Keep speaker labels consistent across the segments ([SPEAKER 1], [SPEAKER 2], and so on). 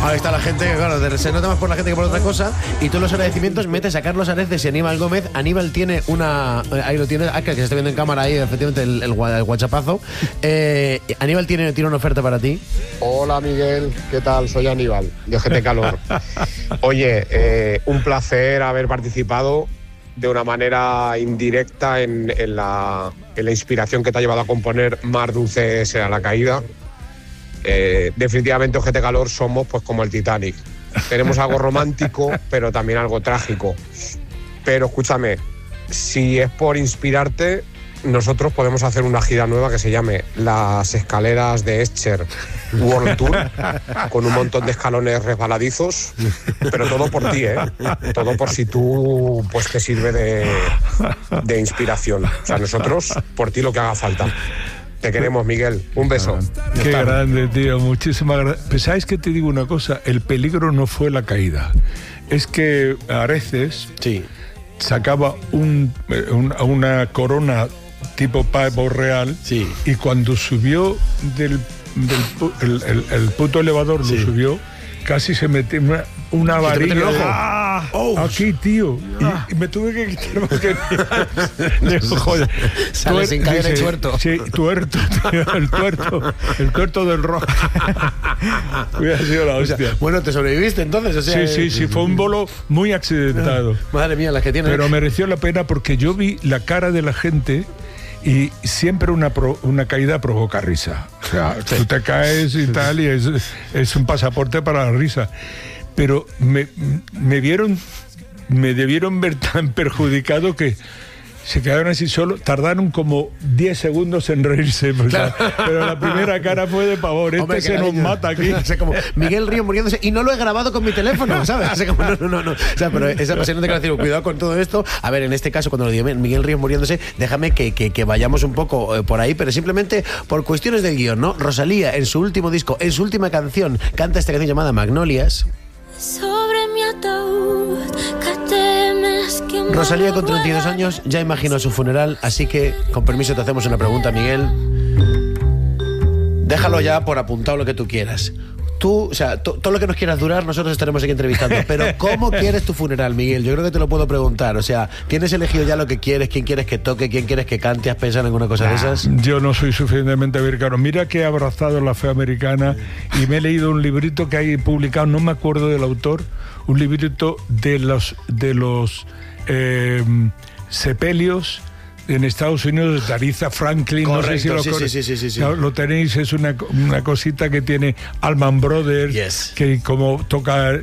[SPEAKER 1] Ahí está la gente, claro, se nota más por la gente que por otra cosa. Y tú en los agradecimientos metes a Carlos Areces y Aníbal Gómez. Aníbal tiene una... Ahí lo tiene, que se está viendo en cámara ahí, efectivamente, el whatsappazo. Aníbal tiene una oferta para ti.
[SPEAKER 2] Hola Miguel, ¿qué tal? Soy Aníbal, de GT Calor. Oye, un placer haber participado de una manera indirecta en la inspiración que te ha llevado a componer Mar Dulce será la caída. Definitivamente GT Calor somos pues como el Titanic. Tenemos algo romántico, pero también algo trágico. Pero escúchame, si es por inspirarte, nosotros podemos hacer una gira nueva que se llame Las Escaleras de Escher World Tour, con un montón de escalones resbaladizos, pero todo por ti, todo por si tú pues te sirve de inspiración. O sea, nosotros por ti lo que haga falta. Te queremos, Miguel. Un beso.
[SPEAKER 3] Qué grande, tío. Muchísimas gracias. Pues, ¿sabes qué te digo una cosa? El peligro no fue la caída. Es que Areces sacaba una corona tipo pavo real, y cuando subió el puto elevador, lo subió, casi se metió una varilla aquí, tío, y me tuve que quitar porque joder,
[SPEAKER 1] sale sin caer el tuerto.
[SPEAKER 3] Sí, tuerto, tío, el tuerto del rock. Hubiera sido la hostia.
[SPEAKER 1] O sea, bueno, te sobreviviste entonces, o sea,
[SPEAKER 3] sí, fue un bolo muy accidentado.
[SPEAKER 1] Madre mía, las que tiene.
[SPEAKER 3] Pero mereció la pena porque yo vi la cara de la gente. Y siempre una caída provoca risa. O sea, tú te caes y tal, y es un pasaporte para la risa. Pero me debieron ver tan perjudicado que se quedaron así solo, tardaron como 10 segundos en reírse, pues, claro. Pero la primera cara fue de pavor. Hombre, se nos mata aquí.
[SPEAKER 1] O sea, como Miguel Ríos muriéndose, y no lo he grabado con mi teléfono, ¿sabes? O sea, como, no. O sea, pero esa pasión de declaración, cuidado con todo esto. A ver, en este caso, cuando lo digo Miguel Ríos muriéndose, déjame que vayamos un poco por ahí, pero simplemente por cuestiones del guión, ¿no? Rosalía, en su último disco, en su última canción, canta esta canción llamada Magnolias.
[SPEAKER 4] Sobre mi ataúd, que temes que
[SPEAKER 1] Rosalía, con 32 años, ya imaginó su funeral, así que, con permiso, te hacemos una pregunta, Miguel. Déjalo ya por apuntado lo que tú quieras. Tú, o sea, todo lo que nos quieras durar, nosotros estaremos aquí entrevistando. Pero, ¿cómo quieres tu funeral, Miguel? Yo creo que te lo puedo preguntar. O sea, ¿tienes elegido ya lo que quieres? ¿Quién quieres que toque? ¿Quién quieres que cante? ¿Has pensado en alguna cosa de esas?
[SPEAKER 3] Yo no soy suficientemente americano. Mira que he abrazado la fe americana y me he leído un librito que hay publicado, no me acuerdo del autor, un librito de los sepelios en Estados Unidos, de Aretha Franklin.
[SPEAKER 1] Correcto,
[SPEAKER 3] no sé si
[SPEAKER 1] sí.
[SPEAKER 3] Lo tenéis, es una cosita que tiene Allman Brothers, que como toca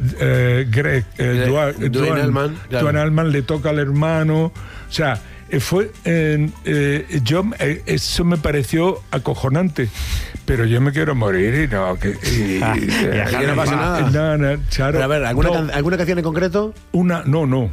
[SPEAKER 3] Duane Allman, le toca al hermano, o sea, eso me pareció acojonante, pero yo me quiero morir y no
[SPEAKER 1] pasa nada.
[SPEAKER 3] No, claro.
[SPEAKER 1] Pero a ver, ¿alguna canción en concreto?
[SPEAKER 3] Nada.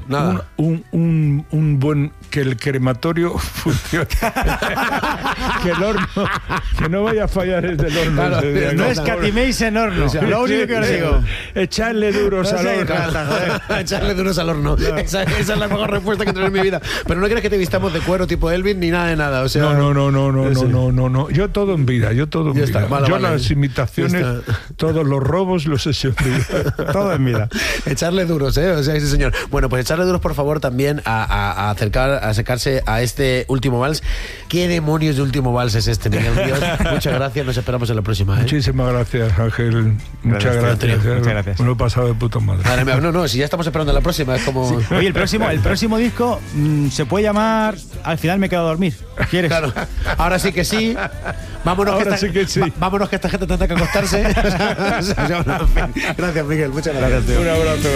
[SPEAKER 3] Un buen, que el crematorio funcione. Que el horno, que no vaya a fallar el del horno.
[SPEAKER 5] Claro, no escatiméis en horno. O sea, lo único que os digo.
[SPEAKER 3] Echarle duros al horno.
[SPEAKER 1] Echarle duros al horno. Esa es la mejor respuesta que he tenido en mi vida. Pero no quieres que te vistamos de cuero tipo Elvin ni nada de nada. O sea,
[SPEAKER 3] no. Yo todo en vida. Yo las imitaciones, todos los robos los he hecho en vida. Todo en vida.
[SPEAKER 1] Echarle duros, o sea, ese señor. Bueno, pues echarle duros, por favor, también a acercarse a este último vals. ¿Qué demonios de último vals es este, Miguel Ríos? Muchas gracias, nos esperamos en la próxima.
[SPEAKER 3] Muchísimas gracias, Ángel. Muchas gracias. Me lo he pasado de puta madre.
[SPEAKER 1] No, si ya estamos esperando la próxima, es como...
[SPEAKER 5] Sí. Oye, el próximo disco se puede llamar Al final me quedo a dormir. ¿Quieres?
[SPEAKER 1] Claro. Ahora sí que sí. Vámonos, vámonos que esta gente tendrá que acostarse. Gracias, Miguel. Muchas gracias.
[SPEAKER 3] Un abrazo.